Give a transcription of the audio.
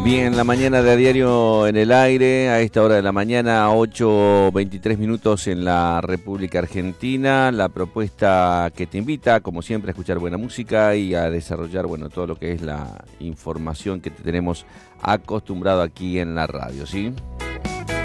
Bien, la mañana de A Diario en el aire, a esta hora de la mañana, 8:23 minutos en la República Argentina. La propuesta que te invita, como siempre, a escuchar buena música y a desarrollar, bueno, todo lo que es la información que te tenemos acostumbrado aquí en la radio, ¿sí?